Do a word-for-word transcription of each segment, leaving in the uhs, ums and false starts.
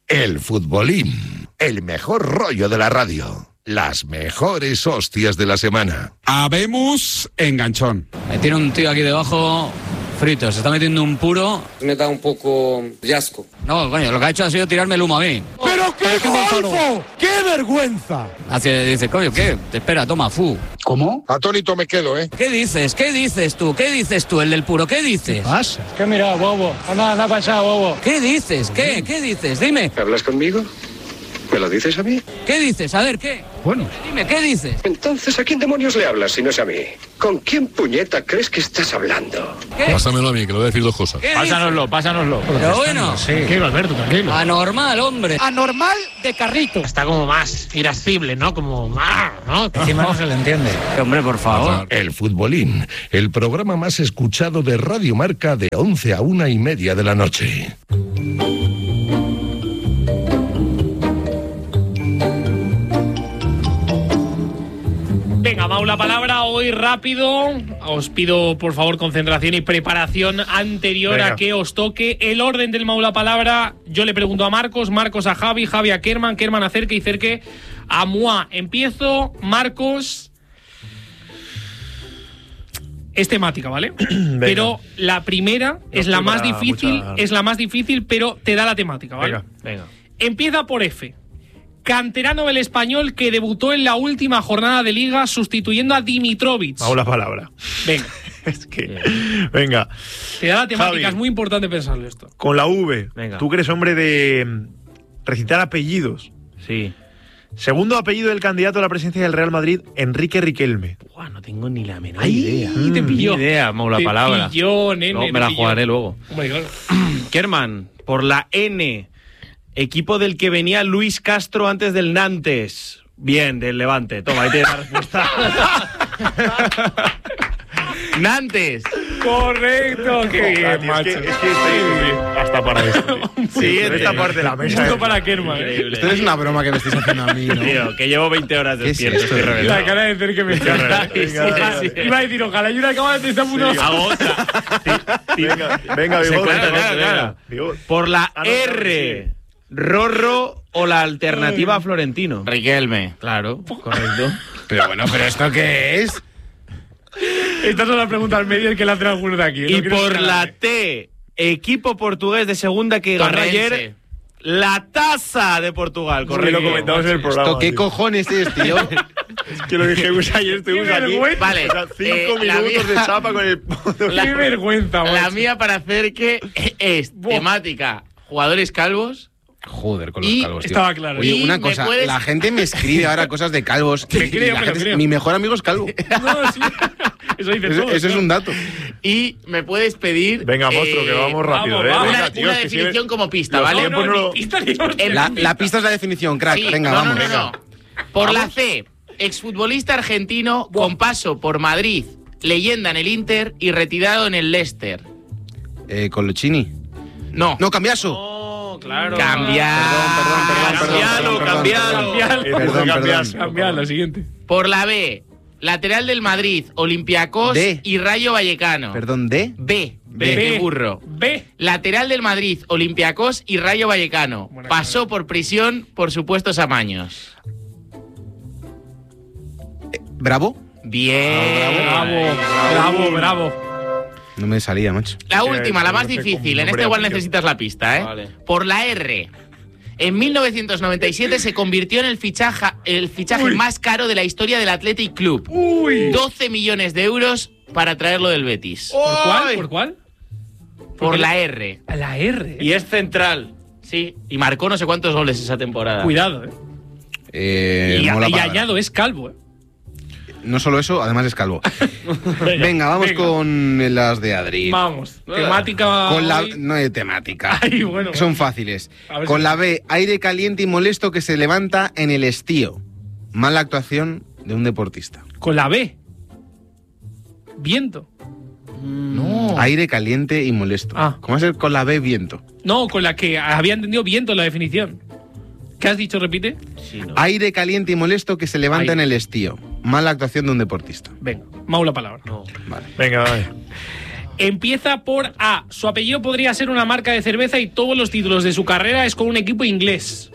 El futbolín, el mejor rollo de la radio. Las mejores hostias de la semana. Habemos enganchón. Me tiene un tío aquí debajo frito, se está metiendo un puro. Me da un poco de asco. No, coño, lo que ha hecho ha sido tirarme el humo a mí. ¡Pero qué golfo! ¡Qué vergüenza! Hace, dice, coño, ¿qué? Te espera, toma, fu. ¿Cómo? Atónito me quedo, ¿eh? ¿Qué dices? ¿Qué dices tú? ¿Qué dices tú, el del puro? ¿Qué dices? ¿Qué pasa? ¿Qué mira, bobo? Anda, anda para allá, bobo. ¿Qué dices? ¿Qué? ¿Qué dices? Dime. ¿Hablas conmigo? ¿Me lo dices a mí? ¿Qué dices? A ver, ¿qué? Bueno. Dime, ¿qué dices? Entonces, ¿a quién demonios le hablas si no es a mí? ¿Con quién puñeta crees que estás hablando? ¿Qué? Pásamelo a mí, que le voy a decir dos cosas. Pásanoslo, pásanoslo. Pero bueno. Sí. Tranquilo, Alberto, tranquilo. Anormal, hombre. Anormal de carrito. Está como más irascible, ¿no? Como más, ¿no? Encima no se le entiende. Hombre, por favor. El futbolín, el programa más escuchado de Radio Marca de once a una y media de la noche. Venga, Mau, la palabra hoy rápido. Os pido, por favor, concentración y preparación anterior Venga. a que os toque el orden del Mau la palabra. Yo le pregunto a Marcos, Marcos a Javi, Javi a Kerman, Kerman a Cerque y Cerque a Mua. Empiezo, Marcos. Es temática, ¿vale? Pero la primera no es la más difícil, mucha... es la más difícil, pero te da la temática, ¿vale? Venga, venga. Empieza por F. Canterano del Español que debutó en la última jornada de Liga sustituyendo a Dimitrovic. Vamos la palabra. Venga. Es que... Venga. Te da la temática, Javi, es muy importante pensarlo esto. Con la V. Venga. Tú que eres hombre de recitar apellidos. Sí. Segundo apellido del candidato a la presidencia del Real Madrid, Enrique Riquelme. Buah, no tengo ni la menor Ay, idea. Te pilló. Ni idea, Mau, la te palabra. Pilló, nene, no, me la pilló. jugaré luego. Oh my God. Kerman, por la N. Equipo del que venía Luis Castro antes del Nantes. Bien, del Levante. Toma, ahí tienes la respuesta. Nantes. Correcto, qué Oh, bien, tío, macho. Es que, es que estoy hasta para esto. Sí, esta parte de la mesa. Punto para Kerman. Increíble. Esto es una broma que me estáis haciendo a mí, ¿no? Tío, que llevo veinte horas ¿Qué es despierto. esto? Estoy La reventado. cara de Cerque me encanta. Sí, Ojalá- sí, sí. Iba a decir, ojalá yo una acaba de estar puto. Hago otra. Venga, venga, Se Bigot, cuenta, venga, claro, venga. claro. Bigot. Por la Ah, no, R. Rorro o la alternativa a Florentino. Riquelme. Claro, correcto. Pero bueno, ¿pero esto qué es? Estas son las preguntas al medio el que le hace alguno de aquí. Y No quiero por la escalarme. T, equipo portugués de segunda que ganó Torrense. ayer la Taza de Portugal. Sí, Correcto. lo comentamos en el programa. ¿Esto qué tío. cojones es, tío? Es que lo dijimos ayer, estuvimos Qué aquí. vergüenza. Vale, O sea, cinco eh, la minutos mía- de chapa con el... Qué vergüenza, La macho. mía para hacer que es Buah. temática jugadores calvos. Joder, con los Y calvos, tío. estaba claro. Oye, Y una me cosa, puedes- la gente me escribe ahora cosas de calvos. Te y creo, la me lo gente- creo. Mi mejor amigo es calvo. No, sí. Eso dice Eso, todo. eso es un dato. Y me puedes pedir. Venga, monstruo, que vamos rápido, vamos, ¿eh? vamos. Venga, Una, tío, una es que si definición me- como pista, Los ¿vale? tiempos No, no no, lo- ni pista ni hostia. El- La, la pista es la definición, crack. Sí, Venga, no, vamos. No, no, no. Por la C, exfutbolista argentino con paso por Madrid, leyenda en el Inter y retirado en el Leicester. Eh, Colochini. No. No, Cambiaso. No, claro. Perdón, Cambiar. perdón, perdón, Cambialo, perdón, cambialo. Cambialo. Eh, Perdón, cambias. perdón. Cambiar, la siguiente. Por la B, lateral del Madrid, Olympiacos D. y Rayo Vallecano. Perdón, ¿de? B. B. B. de burro. B. Lateral del Madrid, Olympiacos y Rayo Vallecano. Buena Pasó por prisión por supuestos amaños. ¿Bravo? Bien. Bravo, bravo, bravo. No me salía, macho. La Sí, última, la no más sé difícil. cómo En nombre esta igual apellido. necesitas la pista, ¿eh? Vale. Por la R. En mil novecientos noventa y siete se convirtió en el fichaje, el fichaje Uy. más caro de la historia del Athletic Club. Uy. doce millones de euros para traerlo del Betis. ¿Por cuál? ¿Por cuál? Por la R. A la R. Y es central. Sí. Y marcó no sé cuántos goles esa temporada. Cuidado, eh. Eh, y mola y palabra. añado es calvo, eh. No solo eso, además es calvo. Venga, vamos venga. con las de Adri. Vamos. Temática. Con la hoy. no hay temática. Ay, bueno. Son fáciles. A ver Con si- la B, aire caliente y molesto que se levanta en el estío. Mala actuación de un deportista. Con la B. Viento. No. Aire caliente y molesto. Ah. ¿Cómo va a ser con la B viento? No, con la que había entendido viento la definición. ¿Qué has dicho? Repite. Sí, no. Aire caliente y molesto que se levanta Aire. en el estío. Mala actuación de un deportista. Venga, Mau la palabra. No. Vale. Venga, vale. Empieza por A. Su apellido podría ser una marca de cerveza y todos los títulos de su carrera es con un equipo inglés.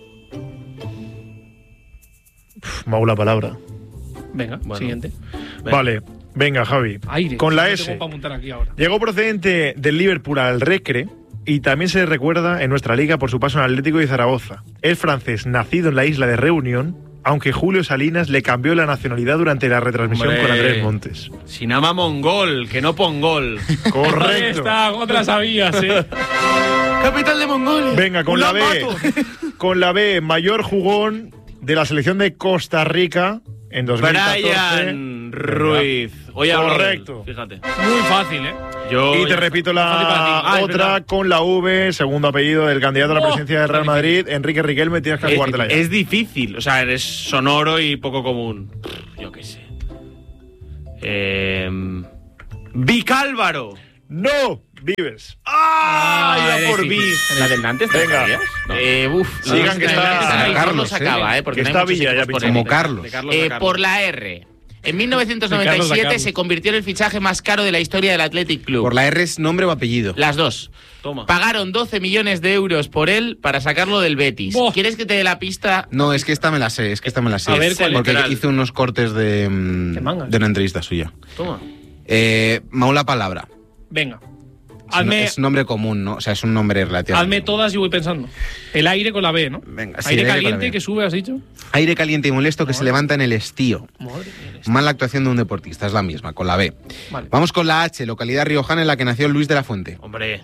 Uf, Mau la palabra. Venga, Bueno. siguiente. Venga. Vale, venga, Javi. Aire. Con la No S. tengo para apuntar aquí ahora. Llegó procedente del Liverpool al Recre y también se le recuerda en nuestra liga por su paso en Atlético de Zaragoza. Es francés, nacido en la isla de Reunión, aunque Julio Salinas le cambió la nacionalidad durante la retransmisión Hombre. con Andrés Montes. Sinama Mongol, que no Pongol. Ahí Correcto. está, otra sabías, eh. Capital de Mongolia. Venga, con la B. Con la B, mayor jugón de la selección de Costa Rica en dos mil catorce. Brian Ruiz. Hoy hablo de él, Correcto. Fíjate. Muy fácil, eh. Yo Y te ya- repito Fácil para ti. la Ah, es otra verdad. con la V, segundo apellido del candidato a la Oh, presidencia de Real qué Madrid, Enrique Riquelme, tienes que Es, jugártela ya. es difícil, o sea, eres sonoro y poco común. Pff, Yo qué sé. Eh, Vicálvaro. ¡No! Vives. ¡Ah! Ah, iba eres por difícil. Vic. ¿La del Nantes te Venga. sabías? Eh, uf, Sigan no, que no, está- no, no, Carlos, Carlos ¿eh? acaba, ¿eh? Porque Que no hay está muchos Villa ya equipos por pinchando. Como élite. Carlos. De Carlos Eh, a Carlos. por la R. En mil novecientos noventa y Carlos a siete Carlos. se convirtió en el fichaje más caro de la historia del Athletic Club. Por la R es nombre o apellido. Las dos. Toma. Pagaron doce millones de euros por él para sacarlo del Betis. Buah. ¿Quieres que te dé la pista? No, es que esta me la sé, es que esta me la sé. A ver, ¿cuál es? Porque Literal. hice unos cortes de, mm, ¿De mangas? de una entrevista suya. Toma. Eh, Mau la palabra. Venga. Es, no- Hazme, es nombre común, ¿no? O sea, es un nombre relativo. hazme todas y voy pensando. El aire con la B, ¿no? Venga, sí, aire el aire con la caliente B. que sube, has dicho. Aire caliente y molesto que se levanta en el estío. Madre mía. Mala actuación de un deportista, es la misma, con la B. Vale. Vamos con la H, localidad riojana en la que nació Luis de la Fuente. Hombre.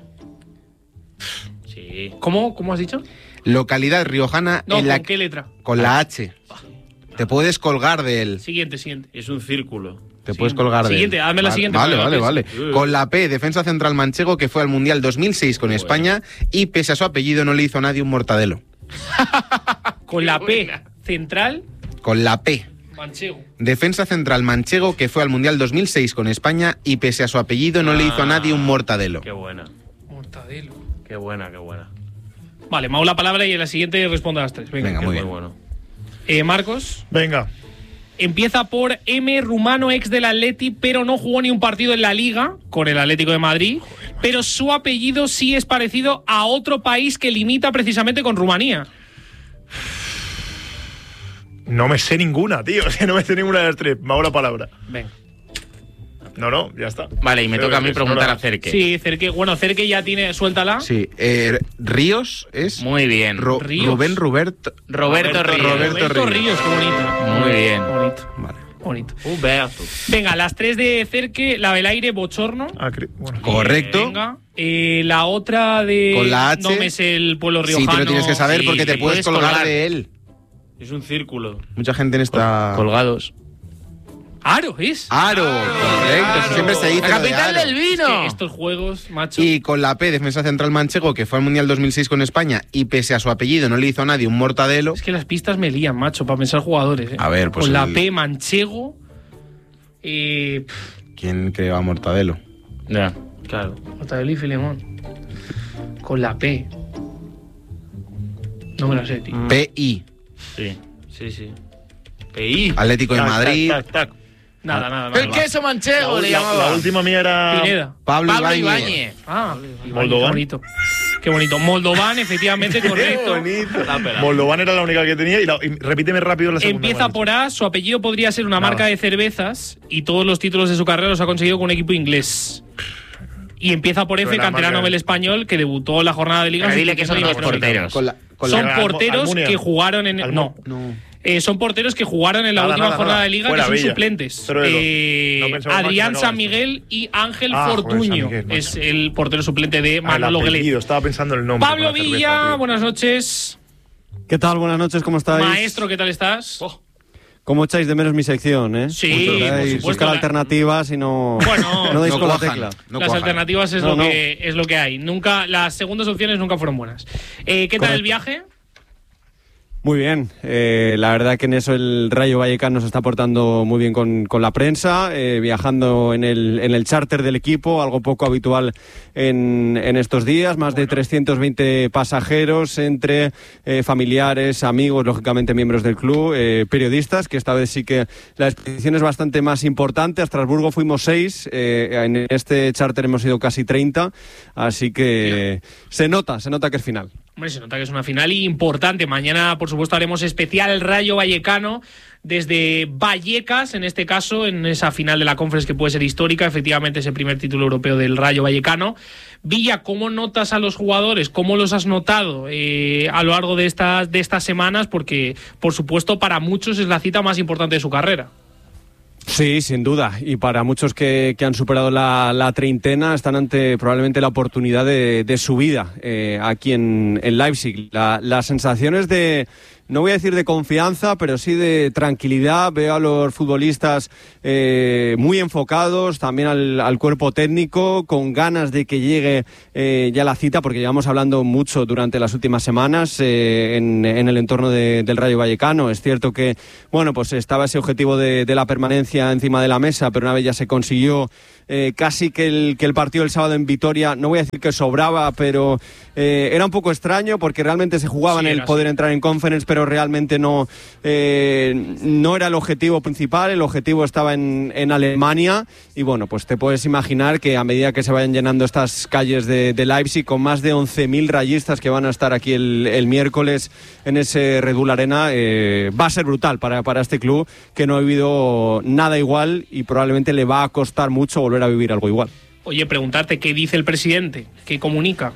Sí. ¿Cómo, ¿Cómo has dicho? Localidad riojana No, en ¿con la qué letra? con la H. Te puedes colgar de él. Siguiente, siguiente. Es un círculo. Te puedes colgar de él. Siguiente, hazme la Vale, siguiente Vale, para vale, que la vale. piense. Con la P, defensa central manchego que fue al Mundial dos mil seis con España y pese a su apellido no le hizo a nadie un mortadelo. Con la P buena. central, Con la P. manchego. Defensa central manchego que fue al Mundial dos mil seis con España y pese a su apellido no le hizo a nadie un mortadelo. Qué buena. Mortadelo. Qué buena, qué buena. Vale, Mau la palabra y en la siguiente responde a las tres. Venga. Venga, Qué muy muy bien. bueno. Eh, Marcos. Venga. Empieza por M, rumano, ex del Atleti, pero no jugó ni un partido en la Liga con el Atlético de Madrid. Pero su apellido sí es parecido a otro país que limita precisamente con Rumanía. No me sé ninguna, tío. Es que no me sé ninguna de las tres. Me hago la palabra. Venga. No, no, ya está. Vale, y me Pero toca a mí es preguntar hora. a Cerque. Sí, Cerque. Bueno, Cerque ya tiene. Suéltala. Sí, eh, Ríos es Muy bien. Ro- Ríos. Rubén Roberto. Roberto Ríos. Roberto Roberto Ríos. Ríos, qué bonito. Muy bien. Bonito. Vale. Bonito. Un beso. Venga, las tres de Cerque, la del aire, bochorno. Ah, cre- bueno. Correcto. Venga. Eh, la otra de. Con la H. No me sé el pueblo Sí, riojano. te lo tienes que saber sí, porque te te puedes puedes colgar, colgar. de él. Es un círculo. Mucha gente en esta. Colgados. Aro, ¿es? Aro, correcto. eso Siempre se dice. La lo de capital Aro. del Es vino. que estos juegos, macho. Y con la P, defensa central manchego, que fue al Mundial dos mil seis con España y pese a su apellido no le hizo a nadie un mortadelo. Es que las pistas me lían, macho, para pensar jugadores. ¿eh? A ver, pues Con la el- P, manchego. Eh, pff, ¿Quién creó a mortadelo? Ya. Claro. Mortadelo y Filemón. Con la P. No me la sé, tío. P I. Sí. Sí, sí. P I. Atlético de Tac, Madrid. tac, tac, tac. Nada, nada, nada. El queso manchego le La, llamaba. la última mía era. Pineda. Pablo, Pablo Ibáñez. Ibáñez. Ah, Moldovan. Qué bonito. Qué bonito. Moldovan, efectivamente, correcto. Está pelado. Moldovan era la única que tenía. Y, la- y repíteme rápido la segunda. Empieza me por A, su apellido podría ser una Nada. marca de cervezas y todos los títulos de su carrera los ha conseguido con un equipo inglés. Y empieza por F, Pero la canterano marca- del español, que debutó en la jornada de liga. Pero dile que son dos Pero sí. porteros. Con la, con Son la, Almu- porteros Almunia. que jugaron en. Almu- No. no. Eh, son porteros que jugaron en la Nada, última nada, jornada nada. de liga, Fuera, que son Villa. suplentes. Cero de dos. Eh, No pensaba más Adrián que San sacabas. Miguel y Ángel Ah, joder, San Fortuño. Miguel, macho. Es el portero suplente de Ah, el Manolo apellido, Glez. estaba pensando en el nombre. Pablo con la cerveza, Villa, tío. buenas noches. ¿Qué tal? Buenas noches, ¿cómo estáis? Maestro, ¿qué tal estás? ¿Cómo echáis de menos mi sección, eh? Sí, Mucho, por estáis supuesto, buscar la- alternativas y no, Bueno, no dais no con la cuajan. tecla. No las cuajan. alternativas es, No, lo no. Que, es lo que hay. Nunca, las segundas opciones nunca fueron buenas. Eh, ¿Qué tal el Correcto. viaje? Muy bien, eh, la verdad que en eso el Rayo Vallecano se está portando muy bien con, con la prensa, eh, viajando en el, en el charter del equipo, algo poco habitual en, en estos días, más de trescientos veinte pasajeros entre eh, familiares, amigos, lógicamente miembros del club, eh, periodistas, que esta vez sí que la expedición es bastante más importante. A Estrasburgo fuimos seis, eh, en este charter hemos ido casi treinta, así que se nota, se nota que es final. Hombre, se nota que es una final importante. Mañana, por supuesto, haremos especial Rayo Vallecano desde Vallecas, en este caso, en esa final de la Conference que puede ser histórica. Efectivamente, ese primer título europeo del Rayo Vallecano. Villa, ¿cómo notas a los jugadores? ¿Cómo los has notado eh, a lo largo de estas, de estas semanas? Porque, por supuesto, para muchos es la cita más importante de su carrera. Sí, sin duda. Y para muchos que, que han superado la, la treintena están ante probablemente la oportunidad de, de su vida eh, aquí en, en Leipzig. La, las sensaciones de, no voy a decir de confianza, pero sí de tranquilidad. Veo a los futbolistas eh, muy enfocados, también al, al cuerpo técnico, con ganas de que llegue eh, ya la cita, porque llevamos hablando mucho durante las últimas semanas eh, en, en el entorno de, del Rayo Vallecano. Es cierto que, bueno, pues estaba ese objetivo de, de la permanencia encima de la mesa, pero una vez ya se consiguió, eh, casi que el, que el partido del sábado en Vitoria, no voy a decir que sobraba, pero eh, era un poco extraño porque realmente se jugaba sí, en el poder así. entrar en Conference, pero realmente no, eh, no era el objetivo principal. El objetivo estaba en, en Alemania y bueno, pues te puedes imaginar que a medida que se vayan llenando estas calles de, de Leipzig, con más de once mil rayistas que van a estar aquí el, el miércoles en ese Red Bull Arena, eh, va a ser brutal para, para este club, que no ha vivido nada igual y probablemente le va a costar mucho volver a vivir algo igual. Oye, preguntarte, ¿qué dice el presidente? ¿Qué comunica?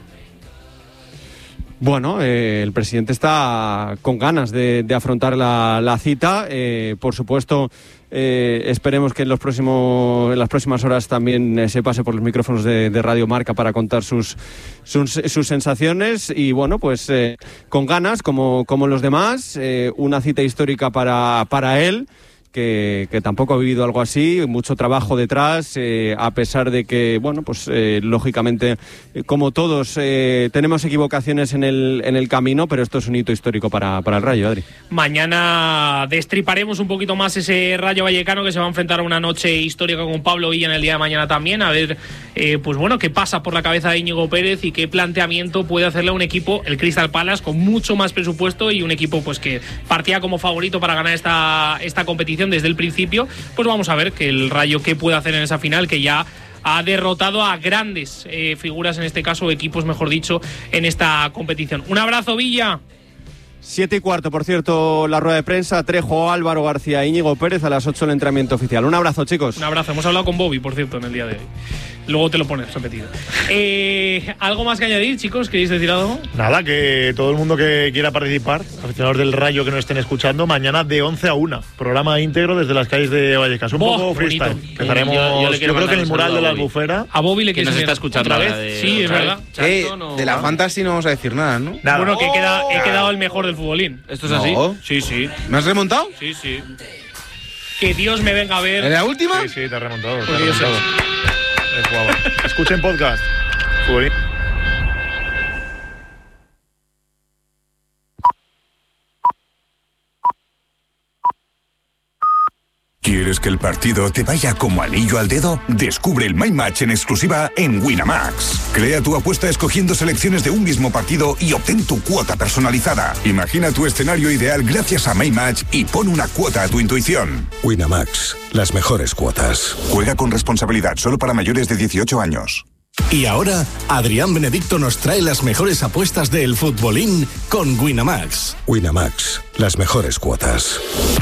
Bueno, eh, el presidente está con ganas de, de afrontar la, la cita. Eh, por supuesto, eh, esperemos que en, los próximos, en las próximas horas también eh, se pase por los micrófonos de, de Radio Marca para contar sus, sus, sus sensaciones. Y bueno, pues eh, con ganas, como, como los demás, eh, una cita histórica para, para él. Que, que tampoco ha vivido algo así, mucho trabajo detrás, eh, a pesar de que, bueno, pues eh, lógicamente, eh, como todos, eh, tenemos equivocaciones en el, en el camino, pero esto es un hito histórico para, para el Rayo, Adri. Mañana destriparemos un poquito más ese Rayo Vallecano, que se va a enfrentar a una noche histórica con Pablo Villa en el día de mañana también, a ver, eh, pues bueno, qué pasa por la cabeza de Íñigo Pérez y qué planteamiento puede hacerle a un equipo, el Crystal Palace, con mucho más presupuesto y un equipo pues que partía como favorito para ganar esta, esta competición desde el principio. Pues vamos a ver que el Rayo qué puede hacer en esa final, que ya ha derrotado a grandes eh, figuras, en este caso equipos, mejor dicho, en esta competición. Un abrazo, Villa. Siete y cuarto, por cierto, la rueda de prensa. Trejo, Álvaro García, Íñigo Pérez. A las ocho el entrenamiento oficial. Un abrazo, chicos. Un abrazo. Hemos hablado con Bobby, por cierto, en el día de hoy. Luego te lo pones repetido. Eh, ¿Algo más que añadir, chicos? ¿Queréis decir algo? Nada, que todo el mundo que quiera participar, aficionados del Rayo que nos estén escuchando, mañana de once a una. Programa íntegro desde las calles de Vallecas. Un oh, poco freestyle. Bonito. Empezaremos, yo, yo, yo creo que en el mural de la Albufera. A Bobby le que nos está escuchando otra vez. De, sí, es verdad. Eh, de la Fantasy no vamos a decir nada, ¿no? Nada. Bueno, que he quedado, he Oh. quedado el mejor del futbolín. ¿Esto es No. así? Sí, sí. ¿Me has remontado? Sí, sí. Que Dios me venga a ver. ¿En la última? Sí, sí, te has remontado. Te has Porque yo remontado. Es guapo. Escuchen podcast. Futbolín. ¿Quieres que el partido te vaya como anillo al dedo? Descubre el My Match en exclusiva en Winamax. Crea tu apuesta escogiendo selecciones de un mismo partido y obtén tu cuota personalizada. Imagina tu escenario ideal gracias a My Match y pon una cuota a tu intuición. Winamax, las mejores cuotas. Juega con responsabilidad solo para mayores de dieciocho años. Y ahora, Adrián Benedicto nos trae las mejores apuestas del futbolín con Winamax. Winamax, las mejores cuotas.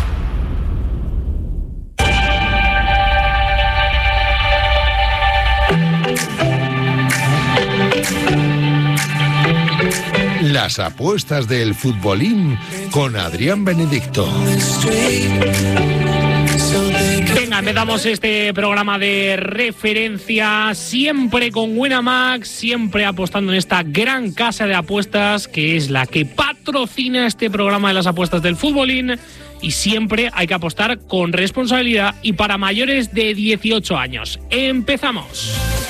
Las apuestas del futbolín con Adrián Benedicto. Venga, empezamos este programa de referencia, siempre con Winamax, siempre apostando en esta gran casa de apuestas que es la que patrocina este programa de las apuestas del futbolín, y siempre hay que apostar con responsabilidad y para mayores de dieciocho años. ¡Empezamos!